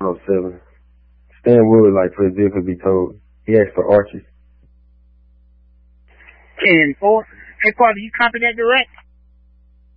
7. Stan Wood, like, for example, could be told. He asked for Archie. 10-4. Hey, Carter, you copy that direct?